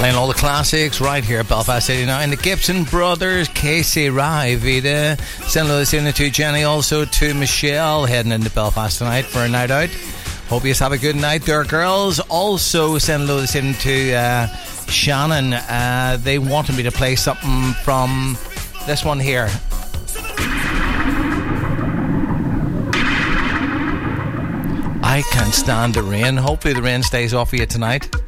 Playing all the classics right here at Belfast 89. The Gibson Brothers, Casey Rye, Vida. Send hello this evening to Jenny, also to Michelle, heading into Belfast tonight for a night out. Hope you have a good night there, girls. Also send hello this evening to Shannon. They wanted me to play something from this one here. I Can't Stand the Rain. Hopefully the rain stays off of you tonight.